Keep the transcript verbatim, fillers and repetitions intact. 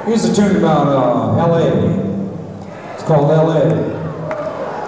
Here's a tune about uh, L A. It's called L A